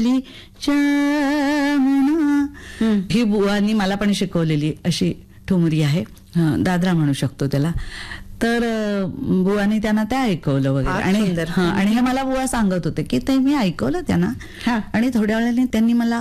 ही बुवानी मला पण शिकवलेली अशी ठुमरी आहे. दादरा म्हणू शकतो त्याला. तर बुवानी त्यांना त्या ऐकवलं वगैरे. आणि हे मला बुवा सांगत होते की ते मी ऐकवलं त्यांना. आणि थोड्या वेळाने त्यांनी मला